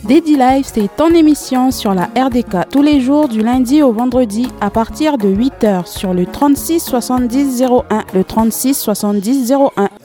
Daddy Life, c'est ton émission sur la RDK tous les jours du lundi au vendredi à partir de 8h sur le 36 70 01, le 36 70 01.